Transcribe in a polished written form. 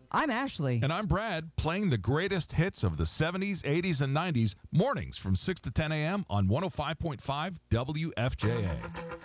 I'm Ashley. And I'm Brad, playing the greatest hits of the 70s, 80s, and 90s, mornings from 6 to 10 a.m. on 105.5 WFJA.